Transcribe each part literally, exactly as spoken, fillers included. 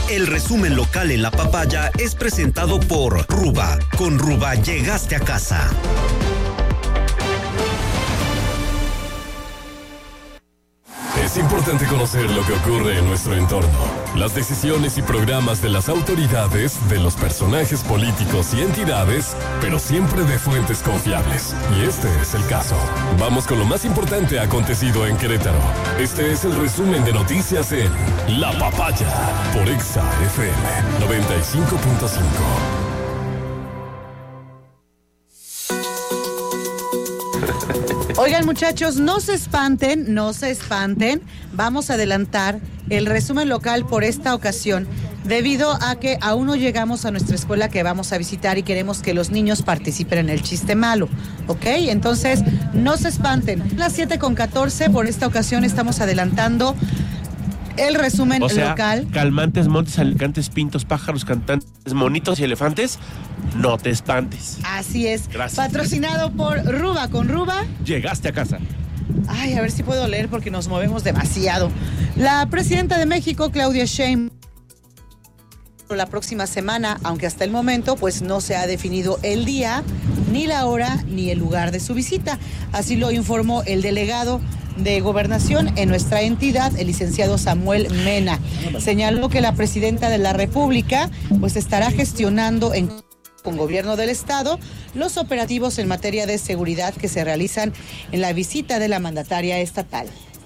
El resumen local en La Papaya es presentado por Ruba. Con Ruba llegaste a casa. Es importante conocer lo que ocurre en nuestro entorno, las decisiones y programas de las autoridades, de los personajes políticos y entidades, pero siempre de fuentes confiables. Y este es el caso. Vamos con lo más importante acontecido en Querétaro. Este es el resumen de noticias en La Papaya, por Exa F M noventa y cinco punto cinco. Oigan, muchachos, no se espanten, no se espanten. Vamos a adelantar el resumen local por esta ocasión, debido a que aún no llegamos a nuestra escuela que vamos a visitar y queremos que los niños participen en el chiste malo, ¿ok? Entonces, no se espanten. Las siete con catorce, por esta ocasión estamos adelantando el resumen o sea, local. Calmantes, montes, alicantes, pintos, pájaros, cantantes, monitos y elefantes, no te espantes. Así es. Gracias. Patrocinado por Ruba. Con Ruba llegaste a casa. Ay, a ver si puedo leer porque nos movemos demasiado. La presidenta de México, Claudia Sheinbaum, la próxima semana, aunque hasta el momento pues no se ha definido el día, ni la hora, ni el lugar de su visita. Así lo informó el delegado de Gobernación en nuestra entidad, el licenciado Samuel Mena. Señaló que la presidenta de la República pues estará gestionando en con gobierno del estado los operativos en materia de seguridad que se realizan en la visita de la mandataria estatal.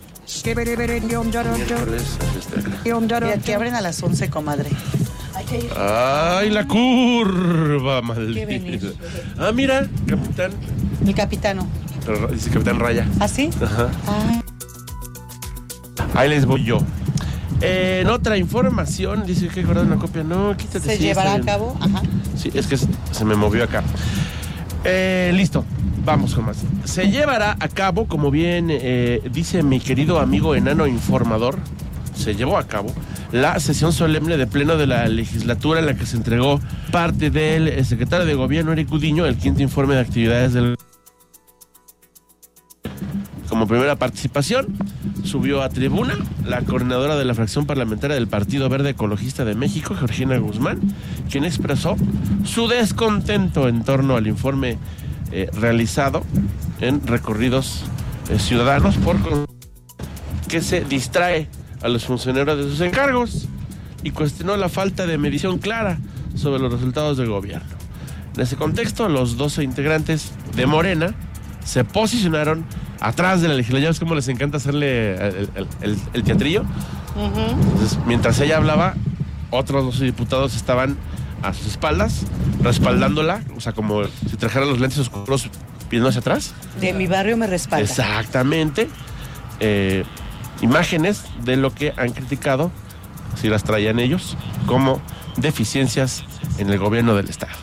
Mira, que abren a las once, comadre. Ay, la curva, maldita. Ah, mira, capitán. El capitano. Dice Capitán Raya. ¿Ah, sí? Ajá. Ah. Ahí les voy yo. Eh, en otra información, dice que he guardado una copia. No, quítate. ¿Se sí, llevará a cabo? Ajá. Sí, es que se, se me movió acá. Eh, listo, vamos con más. Se llevará a cabo, como bien eh, dice mi querido amigo enano informador, se llevó a cabo la sesión solemne de pleno de la legislatura en la que se entregó parte del secretario de Gobierno, Eric Gudiño, el quinto informe de actividades del... Como primera participación, subió a tribuna la coordinadora de la fracción parlamentaria del Partido Verde Ecologista de México, Georgina Guzmán, quien expresó su descontento en torno al informe eh, realizado en recorridos eh, ciudadanos por que se distrae a los funcionarios de sus encargos y cuestionó la falta de medición clara sobre los resultados del gobierno. En ese contexto, los doce integrantes de Morena se posicionaron atrás de la legislatura. ¿Es como les encanta hacerle el, el, el, el teatrillo? Uh-huh. Entonces, mientras ella hablaba, otros doce diputados estaban a sus espaldas, respaldándola, o sea, como si trajeran los lentes oscuros viendo hacia atrás. De mi barrio me respalda. Exactamente. Eh, imágenes de lo que han criticado, si las traían ellos, como deficiencias en el gobierno del estado.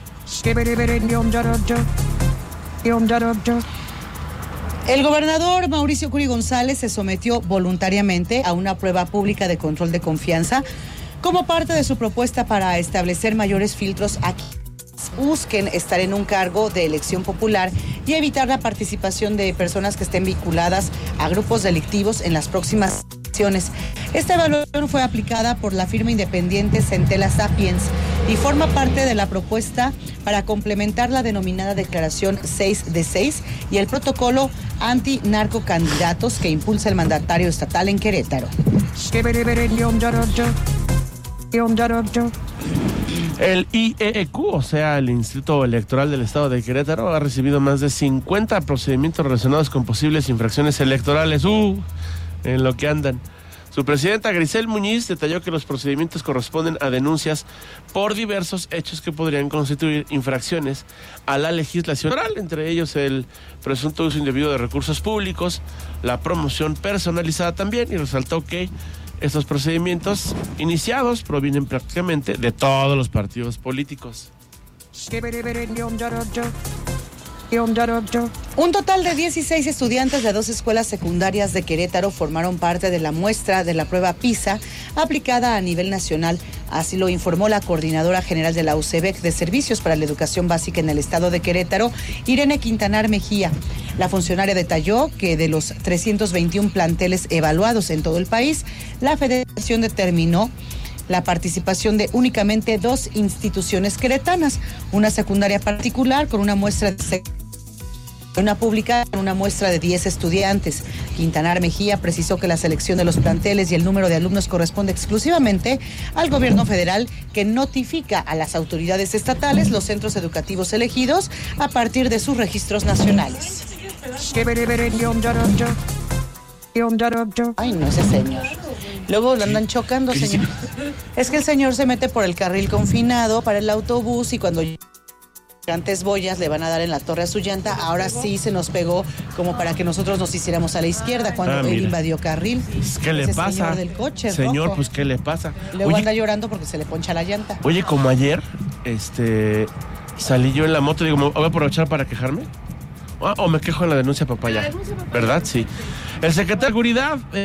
El gobernador Mauricio Curi González se sometió voluntariamente a una prueba pública de control de confianza como parte de su propuesta para establecer mayores filtros a quienes busquen estar en un cargo de elección popular y evitar la participación de personas que estén vinculadas a grupos delictivos en las próximas elecciones. Esta evaluación fue aplicada por la firma independiente Centella Sapiens y forma parte de la propuesta para complementar la denominada Declaración seis de seis y el protocolo anti-narcocandidatos que impulsa el mandatario estatal en Querétaro. El I E E Q, o sea, el Instituto Electoral del Estado de Querétaro, ha recibido más de cincuenta procedimientos relacionados con posibles infracciones electorales. ¡Uh! En lo que andan. Su presidenta Grisel Muñiz detalló que los procedimientos corresponden a denuncias por diversos hechos que podrían constituir infracciones a la legislación electoral, entre ellos el presunto uso indebido de recursos públicos, la promoción personalizada también, y resaltó que estos procedimientos iniciados provienen prácticamente de todos los partidos políticos. Un total de dieciséis estudiantes de dos escuelas secundarias de Querétaro formaron parte de la muestra de la prueba PISA aplicada a nivel nacional. Así lo informó la coordinadora general de la U C E B E C de Servicios para la Educación Básica en el estado de Querétaro, Irene Quintanar Mejía. La funcionaria detalló que de los trescientos veintiún planteles evaluados en todo el país, la federación determinó la participación de únicamente dos instituciones queretanas, una secundaria particular con una muestra de una pública con una muestra de diez estudiantes. Quintanar Mejía precisó que la selección de los planteles y el número de alumnos corresponde exclusivamente al gobierno federal, que notifica a las autoridades estatales los centros educativos elegidos a partir de sus registros nacionales. Ay, no, ese señor. Luego lo andan chocando, señor. Es que el señor se mete por el carril confinado para el autobús y cuando antes boyas le van a dar en la torre a su llanta, ahora sí se nos pegó como para que nosotros nos hiciéramos a la izquierda cuando ah, él invadió carril. ¿Qué le pasa? Señor del coche Señor, rojo. pues ¿qué le pasa? Luego oye, anda llorando porque se le poncha la llanta. Oye, como ayer, este, salí yo en la moto y digo, ¿voy a aprovechar para quejarme? Ah, o me quejo en la denuncia papaya. Denuncia papaya. ¿Verdad? Sí. El secretario de Seguridad, eh,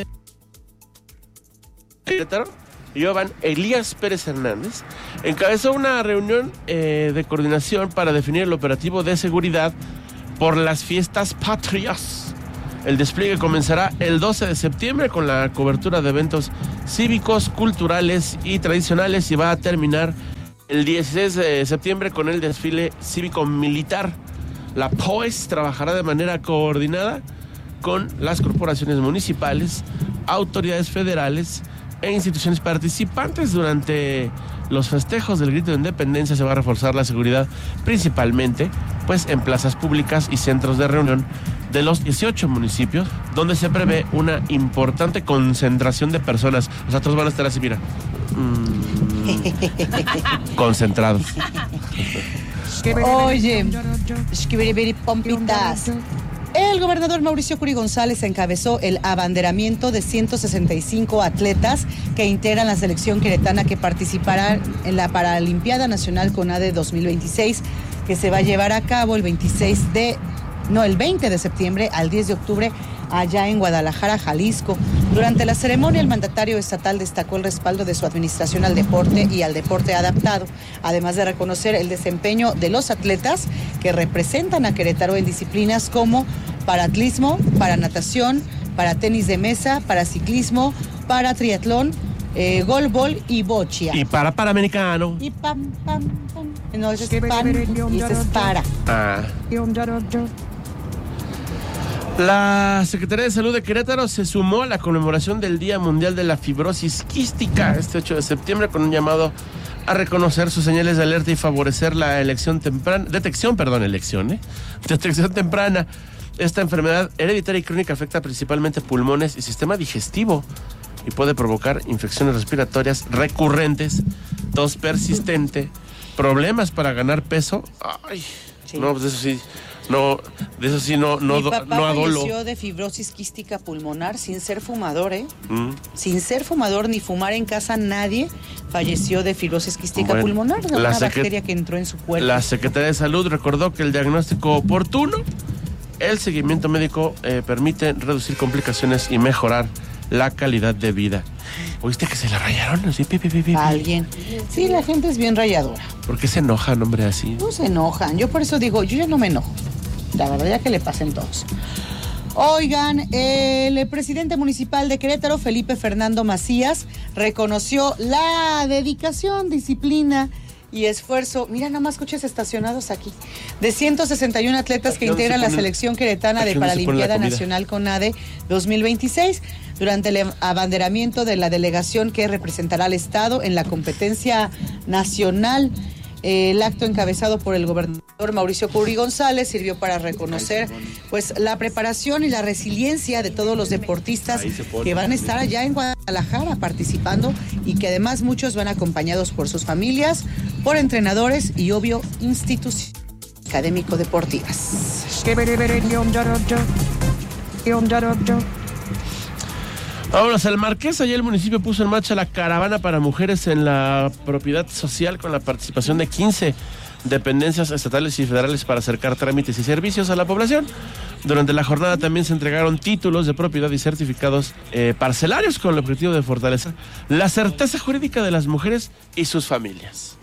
Iván Elías Pérez Hernández, encabezó una reunión eh, de coordinación para definir el operativo de seguridad por las fiestas patrias. El despliegue comenzará el doce de septiembre con la cobertura de eventos cívicos, culturales y tradicionales y va a terminar el dieciséis de septiembre con el desfile cívico-militar. La P O E S trabajará de manera coordinada con las corporaciones municipales, autoridades federales e instituciones participantes. Durante los festejos del Grito de Independencia se va a reforzar la seguridad principalmente pues en plazas públicas y centros de reunión de los dieciocho municipios, donde se prevé una importante concentración de personas. O sea, todos van a estar así, mira, mm, concentrados. Oye, pompitas. El gobernador Mauricio Curi González encabezó el abanderamiento de ciento sesenta y cinco atletas que integran la selección queretana que participarán en la Paralimpiada Nacional CONADE dos mil veintiséis, que se va a llevar a cabo el veintiséis de, no, el veinte de septiembre al diez de octubre allá en Guadalajara, Jalisco. Durante la ceremonia, el mandatario estatal destacó el respaldo de su administración al deporte y al deporte adaptado, además de reconocer el desempeño de los atletas que representan a Querétaro en disciplinas como para atlismo, para natación, para tenis de mesa, para ciclismo, para triatlón, eh, golbol y bochia. Y para panamericano. Y pam, pam, pam. No, ese es pan y ese es para. Ah. La Secretaría de Salud de Querétaro se sumó a la conmemoración del Día Mundial de la Fibrosis Quística este ocho de septiembre con un llamado a reconocer sus señales de alerta y favorecer la elección temprana, detección, perdón, elección, ¿eh? detección temprana. Esta enfermedad hereditaria y crónica afecta principalmente pulmones y sistema digestivo y puede provocar infecciones respiratorias recurrentes, tos persistente, problemas para ganar peso. Ay, sí. No, pues eso sí. No, de eso sí no, no, Mi papá no adolo. falleció de fibrosis quística pulmonar sin ser fumador, ¿eh? Mm. Sin ser fumador ni fumar en casa, nadie falleció de fibrosis quística bueno, pulmonar, de una secret- bacteria que entró en su cuerpo. La Secretaría de Salud recordó que el diagnóstico oportuno, el seguimiento médico eh, permite reducir complicaciones y mejorar la calidad de vida. ¿Oíste que se la rayaron? Sí, pi, pi, pi, pi. Alguien. Sí, la gente es bien rayadora. ¿Por qué se enojan, hombre, así? No se enojan. Yo por eso digo, yo ya no me enojo. La verdad, ya que le pasen todos. Oigan, el presidente municipal de Querétaro, Felipe Fernando Macías, reconoció la dedicación, disciplina y esfuerzo, mira nada más coches estacionados aquí, de ciento sesenta y uno atletas que integran la selección queretana de Paralimpiada Nacional CONADE dos mil veintiséis durante el abanderamiento de la delegación que representará al Estado en la competencia nacional. El acto encabezado por el gobernador Mauricio Curi González sirvió para reconocer pues la preparación y la resiliencia de todos los deportistas que van a estar allá en Guadalajara participando y que además muchos van acompañados por sus familias, por entrenadores y obvio instituciones académico-deportivas. Vámonos al Marqués. Allá el municipio puso en marcha la caravana para mujeres en la propiedad social con la participación de quince dependencias estatales y federales para acercar trámites y servicios a la población. Durante la jornada también se entregaron títulos de propiedad y certificados eh, parcelarios con el objetivo de fortalecer la certeza jurídica de las mujeres y sus familias.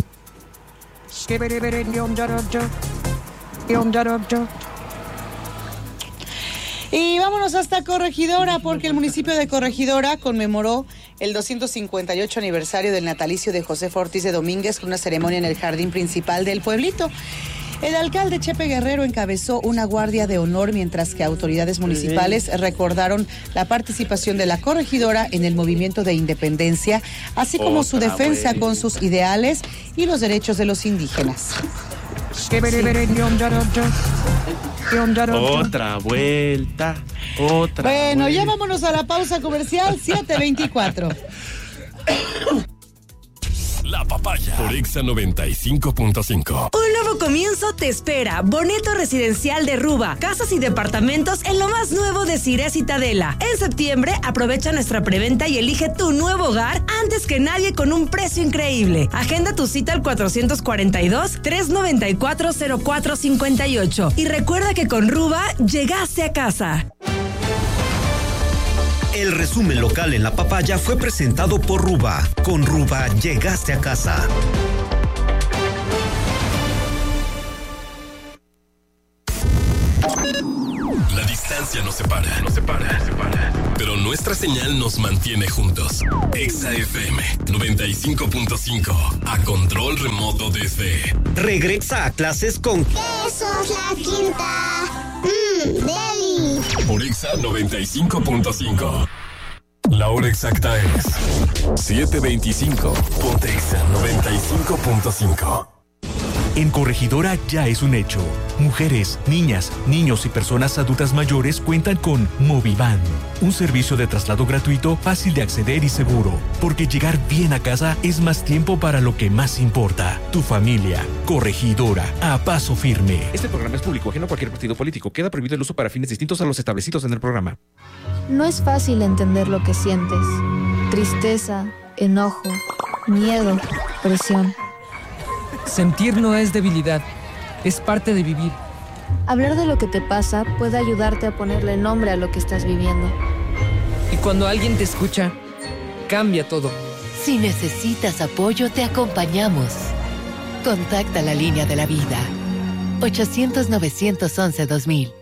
Y vámonos hasta Corregidora, porque el municipio de Corregidora conmemoró el doscientos cincuenta y ocho aniversario del natalicio de Josefa Ortiz de Domínguez con una ceremonia en el jardín principal del pueblito. El alcalde Chepe Guerrero encabezó una guardia de honor, mientras que autoridades municipales recordaron la participación de la corregidora en el movimiento de independencia, así como Otra su defensa vez. con sus ideales y los derechos de los indígenas. Sí. Otra vuelta, otra Bueno, vuelta. ya vámonos a la pausa comercial, siete veinticuatro. La Papaya por Exa noventa y cinco punto cinco. Un nuevo comienzo te espera. Bonito residencial de Ruba. Casas y departamentos en lo más nuevo de Cire Citadela. En septiembre, aprovecha nuestra preventa y elige tu nuevo hogar antes que nadie con un precio increíble. Agenda tu cita al cuatrocientos cuarenta y dos, trescientos noventa y cuatro, cero cuatro cincuenta y ocho. Y recuerda que con Ruba llegaste a casa. El resumen local en La Papaya fue presentado por Ruba. Con Ruba llegaste a casa. La distancia nos separa, nos separa, nos separa. Pero nuestra señal nos mantiene juntos. Exa F M noventa y cinco punto cinco. A control remoto desde... Regresa a clases con... ¡Eso es la quinta! ¡Mmm, deli! Por Exa noventa y cinco punto cinco. La hora exacta es siete veinticinco. Ponte Exa noventa y cinco punto cinco. En Corregidora ya es un hecho. Mujeres, niñas, niños y personas adultas mayores cuentan con Movivan, un servicio de traslado gratuito, fácil de acceder y seguro, porque llegar bien a casa es más tiempo para lo que más importa, tu familia. Corregidora, a paso firme. Este programa es público, ajeno a cualquier partido político. Queda prohibido el uso para fines distintos a los establecidos en el programa. No es fácil entender lo que sientes. Tristeza, enojo, miedo, presión. Sentir no es debilidad, es parte de vivir. Hablar de lo que te pasa puede ayudarte a ponerle nombre a lo que estás viviendo. Y cuando alguien te escucha, cambia todo. Si necesitas apoyo, te acompañamos. Contacta la línea de la vida. ochocientos, novecientos once, dos mil.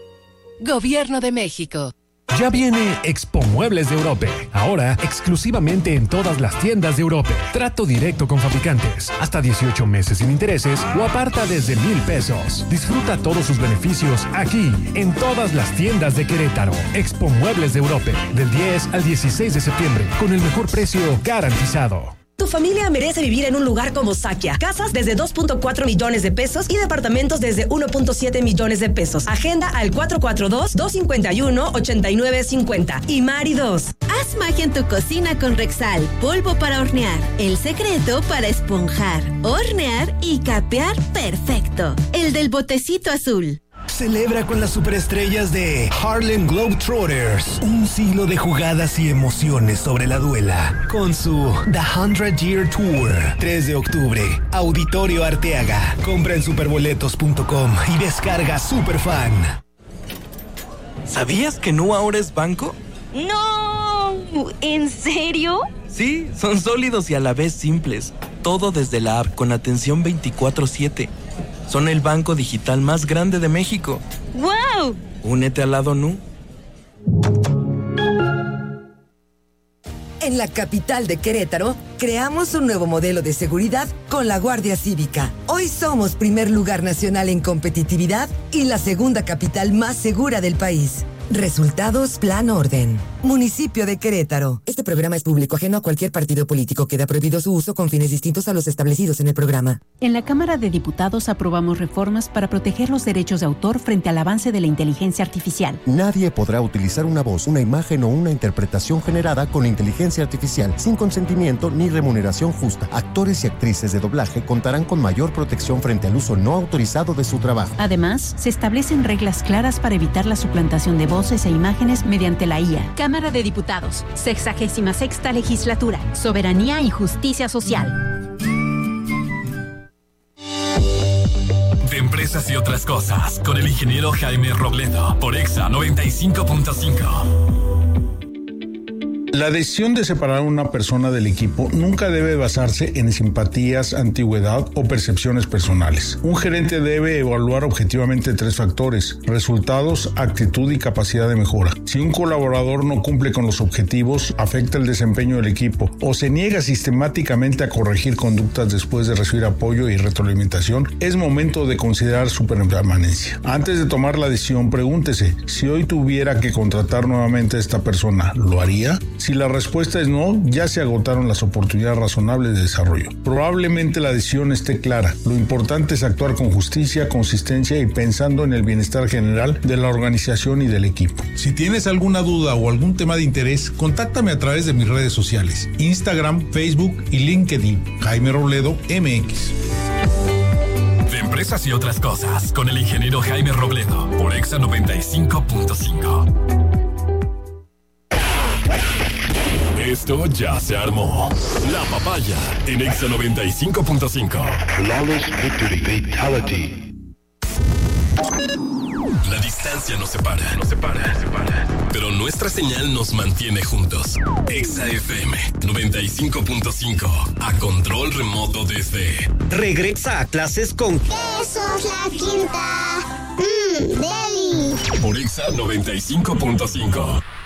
Gobierno de México. Ya viene Expo Muebles de Europe. Ahora exclusivamente en todas las tiendas de Europe. Trato directo con fabricantes. Hasta dieciocho meses sin intereses o aparta desde mil pesos. Disfruta todos sus beneficios aquí, en todas las tiendas de Querétaro. Expo Muebles de Europe. Del diez al dieciséis de septiembre. Con el mejor precio garantizado. Tu familia merece vivir en un lugar como Sakia. Casas desde dos punto cuatro millones de pesos y departamentos desde uno punto siete millones de pesos. Agenda al cuatro cuatro dos, dos cinco uno, ocho nueve cinco cero. Y Mari dos. Haz magia en tu cocina con Rexal. Polvo para hornear. El secreto para esponjar, hornear y capear perfecto. El del botecito azul. Celebra con las superestrellas de Harlem Globetrotters, un siglo de jugadas y emociones sobre la duela, con su The Hundred Year Tour. tres de octubre, Auditorio Arteaga. Compra en superboletos punto com y descarga Superfan. ¿Sabías que Nu ahora es banco? ¡No! ¿En serio? Sí, son sólidos y a la vez simples. Todo desde la app con atención veinticuatro siete. Son el banco digital más grande de México. ¡Wow! Únete al lado Nu. En la capital de Querétaro, creamos un nuevo modelo de seguridad con la Guardia Cívica. Hoy somos primer lugar nacional en competitividad y la segunda capital más segura del país. Resultados Plan Orden. Municipio de Querétaro. Este programa es público, ajeno a cualquier partido político. Queda prohibido su uso con fines distintos a los establecidos en el programa. En la Cámara de Diputados aprobamos reformas para proteger los derechos de autor frente al avance de la inteligencia artificial. Nadie podrá utilizar una voz, una imagen o una interpretación generada con inteligencia artificial sin consentimiento ni remuneración justa. Actores y actrices de doblaje contarán con mayor protección frente al uso no autorizado de su trabajo. Además, se establecen reglas claras para evitar la suplantación de voz voces e imágenes mediante la I A. Cámara de Diputados, sexagésima sexta legislatura, soberanía y justicia social. De empresas y otras cosas, con el ingeniero Jaime Robledo, por Exa noventa y cinco punto cinco. La decisión de separar a una persona del equipo nunca debe basarse en simpatías, antigüedad o percepciones personales. Un gerente debe evaluar objetivamente tres factores: resultados, actitud y capacidad de mejora. Si un colaborador no cumple con los objetivos, afecta el desempeño del equipo o se niega sistemáticamente a corregir conductas después de recibir apoyo y retroalimentación, es momento de considerar su permanencia. Antes de tomar la decisión, pregúntese: si hoy tuviera que contratar nuevamente a esta persona, ¿lo haría? Si la respuesta es no, ya se agotaron las oportunidades razonables de desarrollo. Probablemente la decisión esté clara. Lo importante es actuar con justicia, consistencia y pensando en el bienestar general de la organización y del equipo. Si tienes alguna duda o algún tema de interés, contáctame a través de mis redes sociales: Instagram, Facebook y LinkedIn. Jaime Robledo M X. De empresas y otras cosas, con el ingeniero Jaime Robledo, por Exa noventa y cinco punto cinco. Esto ya se armó. La Papaya en Exa noventa y cinco punto cinco. Flawless victory fatality. La distancia nos separa, nos separa, nos separa. Pero nuestra señal nos mantiene juntos. Exa F M noventa y cinco punto cinco. A control remoto desde. Regresa a clases con. Eso es la quinta. Mmm, deli. Por Exa noventa y cinco punto cinco.